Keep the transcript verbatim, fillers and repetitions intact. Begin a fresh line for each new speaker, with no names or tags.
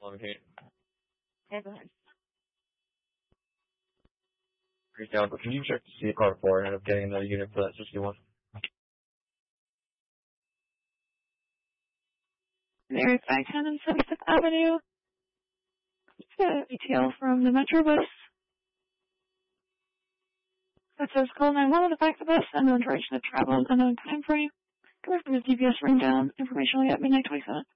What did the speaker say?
Okay.
Okay, go ahead.
Reach out, but can you check to see a car four and end up getting another unit for that sixty-one?
There's I ten and seventy-fifth Avenue. It's a E T L from the Metrobus. That says call nine one one to back the bus, unknown duration of travel, unknown time frame. Coming from his D B S ring down, information only at midnight twenty-seven.